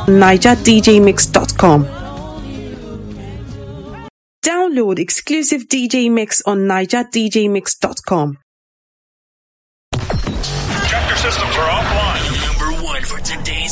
NigerDJMix.com. Download exclusive DJ mix on NigerDJMix.com. Chapter systems are offline. Number one for today's